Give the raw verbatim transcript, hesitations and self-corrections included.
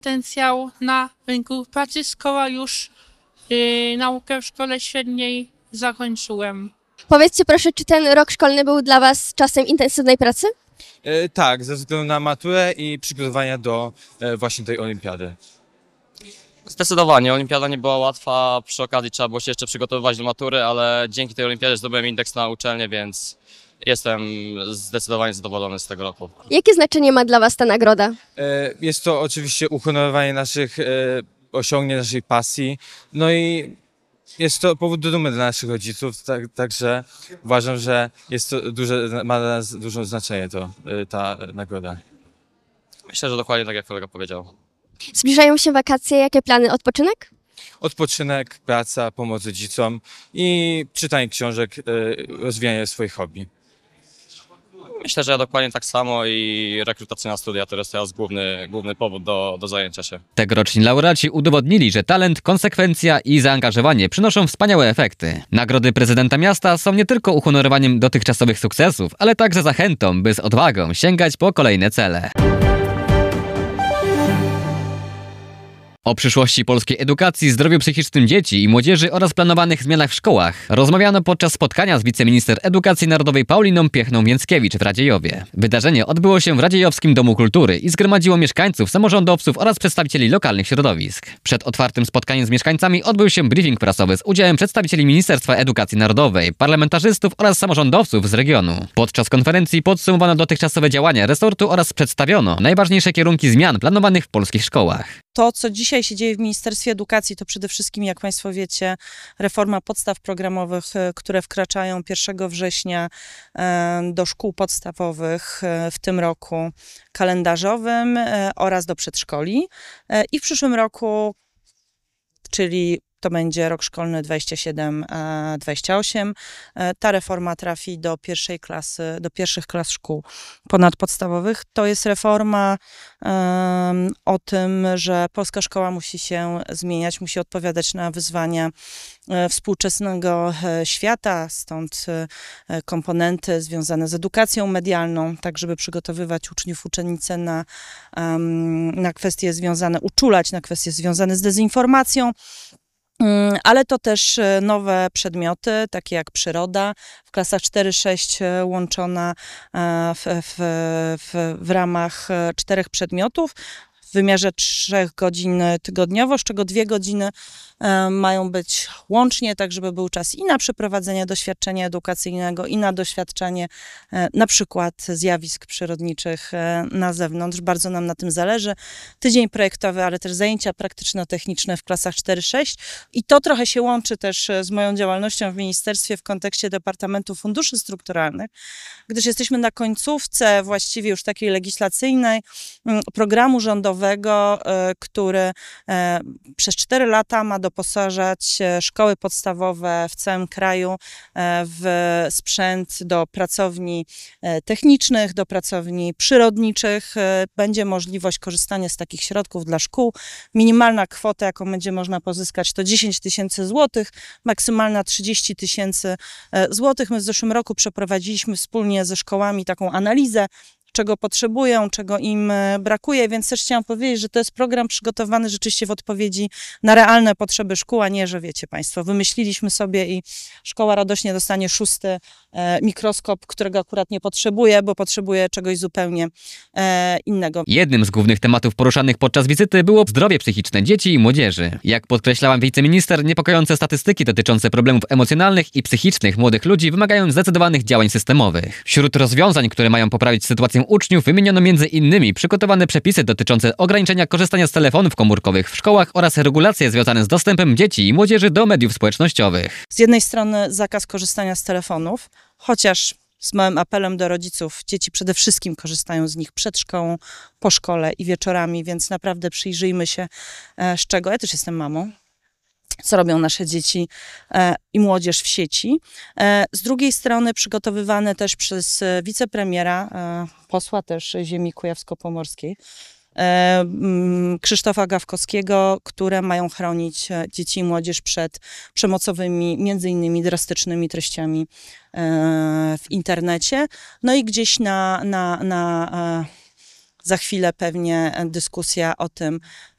potencjał na rynku pracy, skoro już yy, naukę w szkole średniej zakończyłem. Powiedzcie proszę, czy ten rok szkolny był dla Was czasem intensywnej pracy? E, tak, ze względu na maturę i przygotowania do e, właśnie tej olimpiady. Zdecydowanie, olimpiada nie była łatwa, przy okazji trzeba było się jeszcze przygotowywać do matury, ale dzięki tej olimpiadzie zdobyłem indeks na uczelnię, więc jestem zdecydowanie zadowolony z tego roku. Jakie znaczenie ma dla Was ta nagroda? E, jest to oczywiście uhonorowanie naszych e, osiągnięć, naszej pasji, no i jest to powód do dumy dla naszych rodziców, tak, także uważam, że jest to duże, ma dla nas duże znaczenie to, e, ta nagroda. Myślę, że dokładnie tak jak kolega powiedział. Zbliżają się wakacje, jakie plany? Odpoczynek? Odpoczynek, praca, pomoc rodzicom i czytanie książek, e, rozwijanie swoich hobby. Myślę, że ja dokładnie tak samo i rekrutacja na studia to jest teraz główny, główny powód do, do zajęcia się. Tegoroczni laureaci udowodnili, że talent, konsekwencja i zaangażowanie przynoszą wspaniałe efekty. Nagrody prezydenta miasta są nie tylko uhonorowaniem dotychczasowych sukcesów, ale także zachętą, by z odwagą sięgać po kolejne cele. O przyszłości polskiej edukacji, zdrowiu psychicznym dzieci i młodzieży oraz planowanych zmianach w szkołach rozmawiano podczas spotkania z wiceminister edukacji narodowej Pauliną Piechną-Więckiewicz w Radziejowie. Wydarzenie odbyło się w Radziejowskim Domu Kultury i zgromadziło mieszkańców, samorządowców oraz przedstawicieli lokalnych środowisk. Przed otwartym spotkaniem z mieszkańcami odbył się briefing prasowy z udziałem przedstawicieli Ministerstwa Edukacji Narodowej, parlamentarzystów oraz samorządowców z regionu. Podczas konferencji podsumowano dotychczasowe działania resortu oraz przedstawiono najważniejsze kierunki zmian planowanych w polskich szkołach. To, co dzisiaj się dzieje w Ministerstwie Edukacji, to przede wszystkim, jak Państwo wiecie, reforma podstaw programowych, które wkraczają pierwszego września do szkół podstawowych w tym roku kalendarzowym oraz do przedszkoli. I w przyszłym roku, czyli to będzie rok szkolny dwadzieścia siedem dwadzieścia osiem. Ta reforma trafi do pierwszej klasy, do pierwszych klas szkół ponadpodstawowych. To jest reforma um, o tym, że polska szkoła musi się zmieniać, musi odpowiadać na wyzwania współczesnego świata, stąd komponenty związane z edukacją medialną, tak żeby przygotowywać uczniów, uczennice na, um, na kwestie związane, uczulać na kwestie związane z dezinformacją. Ale to też nowe przedmioty, takie jak przyroda, w klasach cztery sześć łączona w, w, w, w ramach czterech przedmiotów w wymiarze trzech godzin tygodniowo, z czego dwie godziny mają być łącznie, tak żeby był czas i na przeprowadzenie doświadczenia edukacyjnego, i na doświadczenie na przykład zjawisk przyrodniczych na zewnątrz. Bardzo nam na tym zależy. Tydzień projektowy, ale też zajęcia praktyczno-techniczne w klasach cztery sześć i to trochę się łączy też z moją działalnością w ministerstwie w kontekście Departamentu Funduszy Strukturalnych, gdyż jesteśmy na końcówce właściwie już takiej legislacyjnej programu rządowego, który przez cztery lata ma doposażać szkoły podstawowe w całym kraju w sprzęt do pracowni technicznych, do pracowni przyrodniczych. Będzie możliwość korzystania z takich środków dla szkół. Minimalna kwota, jaką będzie można pozyskać, to dziesięć tysięcy złotych, maksymalna trzydzieści tysięcy złotych. My w zeszłym roku przeprowadziliśmy wspólnie ze szkołami taką analizę, czego potrzebują, czego im brakuje, więc też chciałam powiedzieć, że to jest program przygotowany rzeczywiście w odpowiedzi na realne potrzeby szkół, a nie, że wiecie Państwo, wymyśliliśmy sobie i szkoła radośnie dostanie szósty e, mikroskop, którego akurat nie potrzebuje, bo potrzebuje czegoś zupełnie e, innego. Jednym z głównych tematów poruszanych podczas wizyty było zdrowie psychiczne dzieci i młodzieży. Jak podkreślała wiceminister, niepokojące statystyki dotyczące problemów emocjonalnych i psychicznych młodych ludzi wymagają zdecydowanych działań systemowych. Wśród rozwiązań, które mają poprawić sytuację uczniów, wymieniono między innymi przygotowane przepisy dotyczące ograniczenia korzystania z telefonów komórkowych w szkołach oraz regulacje związane z dostępem dzieci i młodzieży do mediów społecznościowych. Z jednej strony zakaz korzystania z telefonów, chociaż z małym apelem do rodziców, dzieci przede wszystkim korzystają z nich przed szkołą, po szkole i wieczorami, więc naprawdę przyjrzyjmy się z czego. Ja też jestem mamą. Co robią nasze dzieci e, i młodzież w sieci. E, z drugiej strony przygotowywane też przez wicepremiera, e, posła też ziemi kujawsko-pomorskiej, e, Krzysztofa Gawkowskiego, które mają chronić dzieci i młodzież przed przemocowymi, między innymi drastycznymi treściami e, w internecie. No i gdzieś na, na, na e, Za chwilę pewnie dyskusja o tym,